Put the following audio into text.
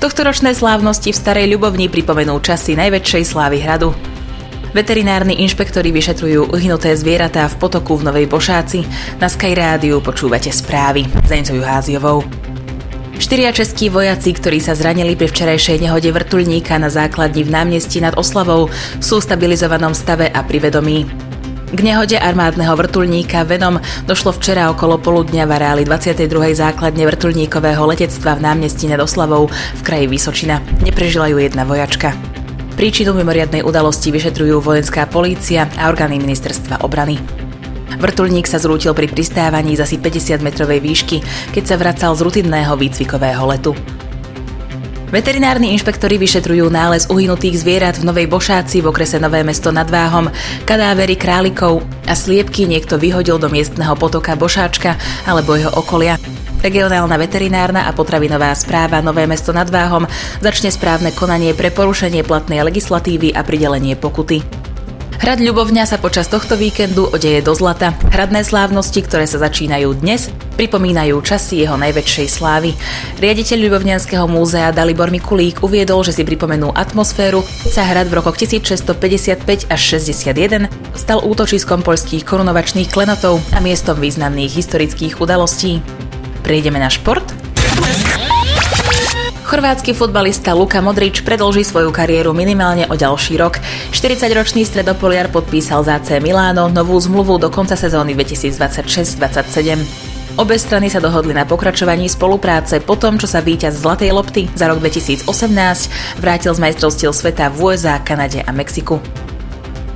Tohtoročné slávnosti v Starej Ľubovni pripomenú časy najväčšej slávy hradu. Veterinárni inšpektori vyšetrujú uhynuté zvieratá v potoku v Novej Bošáci. Na Sky Rádiu počúvate správy s Denicou Juháziovou. 4 českí vojaci, ktorí sa zranili pri včerajšej nehode vrtuľníka na základni v Námestí nad Oslavou, sú v stabilizovanom stave a pri vedomí. K nehode armádneho vrtuľníka Venom došlo včera okolo poludňa v areáli 22. základne vrtuľníkového letectva v Námestí nad Oslavou v kraji Vysočina. Neprežila ju jedna vojačka. Príčinu mimoriadnej udalosti vyšetrujú vojenská polícia a orgány ministerstva obrany. Vrtuľník sa zrútil pri pristávaní z asi 50-metrovej výšky, keď sa vracal z rutinného výcvikového letu. Veterinárni inšpektori vyšetrujú nález uhynutých zvierat v Novej Bošáci v okrese Nové Mesto nad Váhom, kadávery králikov a sliepky niekto vyhodil do miestneho potoka Bošáčka alebo jeho okolia. Regionálna veterinárna a potravinová správa Nové Mesto nad Váhom začne správne konanie pre porušenie platnej legislatívy a pridelenie pokuty. Hrad Ľubovňa sa počas tohto víkendu odeje do zlata. Hradné slávnosti, ktoré sa začínajú dnes, pripomínajú časy jeho najväčšej slávy. Riaditeľ Ľubovňanského múzea Dalibor Mikulík uviedol, že si pripomenú atmosféru, keď sa hrad v rokoch 1655 až 61 stal útočiskom poľských korunovačných klenotov a miestom významných historických udalostí. Prejdeme na šport. Chorvátsky futbalista Luka Modrič predĺží svoju kariéru minimálne o ďalší rok. 40-ročný stredopoliar podpísal za AC Milano novú zmluvu do konca sezóny 2026-27. Obe strany sa dohodli na pokračovaní spolupráce po tom, čo sa víťaz Zlatej lopty za rok 2018 vrátil z majstrovstiev sveta v USA, Kanade a Mexiku.